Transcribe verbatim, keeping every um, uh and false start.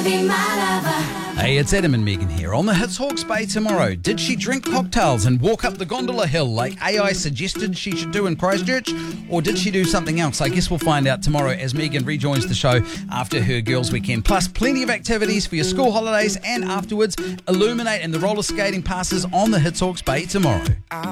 be my lover. Hey, it's Adam and Megan here on the Hits Hawke's Bay tomorrow. Did she drink cocktails and walk up the gondola hill like A I suggested she should do in Christchurch? Or did she do something else? I guess we'll find out tomorrow as Megan rejoins the show after her girls' weekend. Plus, plenty of activities for your school holidays and afterwards. Illuminate and the roller skating passes on the Hits Hawke's Bay tomorrow.